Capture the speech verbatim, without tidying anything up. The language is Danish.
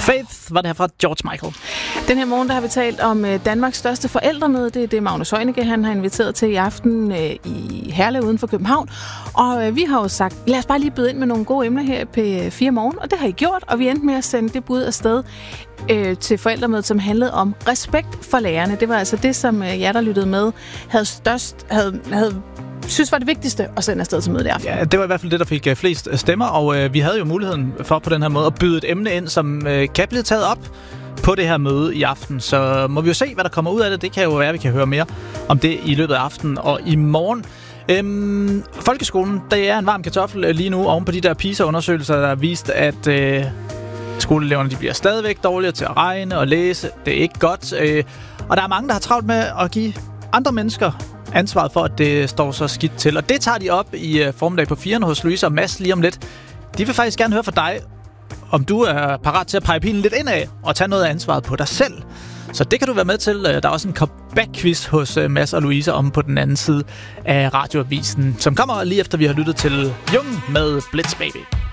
Faith var det her fra George Michael. Den her morgen, der har vi talt om øh, Danmarks største forældremøde. Det er det, Magnus Heunicke, han har inviteret til i aften øh, i Herlev uden for København. Og øh, vi har jo sagt, lad os bare lige byde ind med nogle gode emner her på fire morgen. Og det har I gjort, og vi endte med at sende det bud afsted øh, til forældremødet, som handlede om respekt for lærerne. Det var altså det, som øh, jer, der lyttede med, havde størst, havde, havde synes var det vigtigste at sende afsted til mødet i aften. Ja, det var i hvert fald det, der fik uh, flest stemmer, og uh, vi havde jo muligheden for på den her måde at byde et emne ind, som uh, kan blive taget op på det her møde i aften. Så må vi jo se, hvad der kommer ud af det. Det kan jo være, at vi kan høre mere om det i løbet af aftenen og i morgen. Øhm, folkeskolen, det er en varm kartoffel lige nu oven på de der PISA-undersøgelser, der har vist, at øh, skoleeleverne de bliver stadigvæk dårligere til at regne og læse. Det er ikke godt. Øh, og der er mange, der har travlt med at give andre mennesker ansvaret for, at det står så skidt til. Og det tager de op i uh, formiddag på firerne hos Louise og Mads lige om lidt. De vil faktisk gerne høre fra dig, om du er parat til at pege pilen lidt indad og tage noget af ansvaret på dig selv. Så det kan du være med til. Der er også en comeback-quiz hos uh, Mads og Louise om på den anden side af radioavisen, som kommer lige efter vi har lyttet til Jung med Blitz Baby.